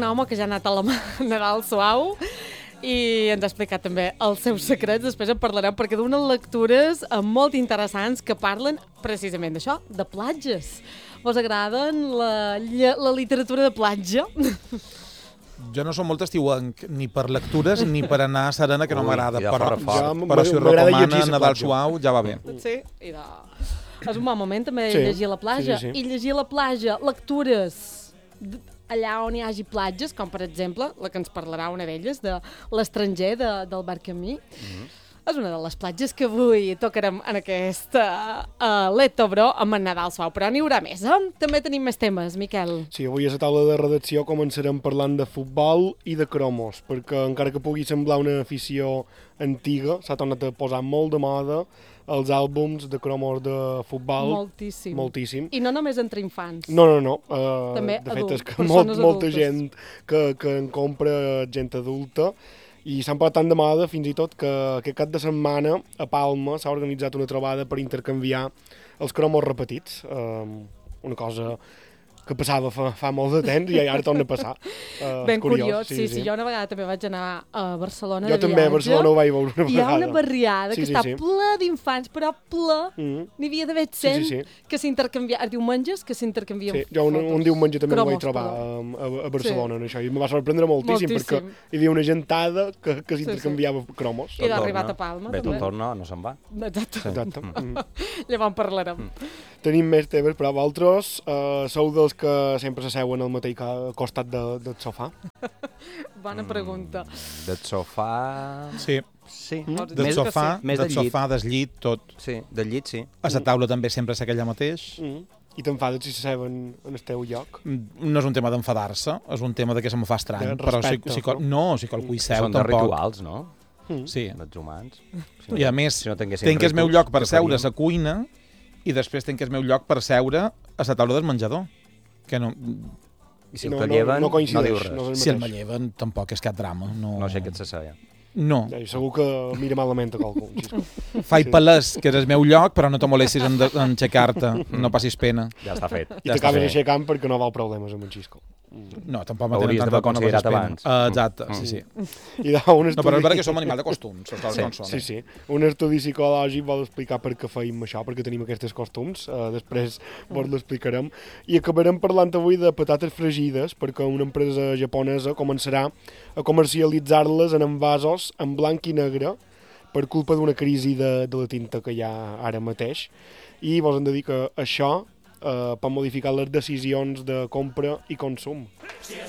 un home que ja ha anat a la Nadal suau i ens ha explicat també els seus secrets. Després en parlarem perquè donen lectures molt interessants que parlen precisament d'això, de platges. Vos agraden la literatura de platja? Jo no som molt estiuenc, ni per lectures ni per anar a Serena, que no m'agrada, però si ho m'agrada recomana llegir a Nadal platja. suau ja va bé. Sí, és un bon moment també llegir a la platja. Sí. I llegir a la platja lectures allà on hi hagi platges, com per exemple la que ens parlarà una d'elles, de l'estranger d'Albert Camus. És una de les platges que avui tocarem en aquesta Letto Bro amb en Nadal suau, però n'hi haurà més, També tenim més temes, Miquel. Sí, avui a la taula de redacció començarem parlant de futbol i de cromos, perquè encara que pugui semblar una afició antiga, s'ha tornat a posar molt de moda els àlbums de cromos de futbol. Moltíssim. I no només entre infants. No. També de fet, és que persones molta adultes. gent que en compra gent adulta, i s'han posat tant de moda fins i tot que aquest cap de setmana a Palma s'ha organitzat una trobada per intercanviar els cromos repetits. Una cosa que passava fa molt de temps i ara torna a passar. Ben curiós, sí. Jo una vegada també vaig anar a Barcelona de viatge. Jo també a Barcelona ho vaig veure una vegada. Hi ha una barriada que està ple d'infants, però ple. N'hi havia d'haver 100 que s'intercanviaven, diumenges que s'intercanvien fotos. Jo un diumenge també ho vaig trobar a Barcelona, això, i em va sorprendre moltíssim, perquè hi havia una gentada que s'intercanviava cromos. I d'ha arribat a Palma, també. Bé, tot torna, no se'n va. Exacte. Llavors parlarem. Tenim més temes, però vosaltres sou dels que sempre s'asseuen al mateix costat del sofà? Bona pregunta. Del sofà... Sí. Del sofà, del llit, tot. Sí, del llit, sí. A la taula també sempre és aquella mateix. I t'enfades si s'asseuen en el teu lloc? No és un tema d'enfadar-se, és un tema de que se me fa estrany. Però si qualcú hi seu, són de rituals, no? Sí. Els humans. I a més, tenc el meu lloc per seure a la cuina i després tenc el meu lloc per seure a la taula del menjador. Que no... I si el lleven, no diu res. Si el lleven, tampoc és cap drama. No sé què et s'asseia. No. Segur que mira malament a qualcú. Faig palès, que és el meu lloc, però no te molestis en aixecar-te, no passis pena. Ja està fet. I t'acabes aixecant perquè no vol problemes amb en Xisco. No, tampoc me hauries d'haver considerat abans. Exacte, sí. No, però és veritat que som animal de costums. Sí. Un estudi psicològic vol explicar per què feim això, perquè tenim aquests costums. Després vos l'explicarem. I acabarem parlant avui de patates fregides, perquè una empresa japonesa començarà a comercialitzar-les en envasos en blanc i negre per culpa d'una crisi de la tinta que hi ha ara mateix. I vos hem de dir que això pot modificar les decisions de compra i consum. Si és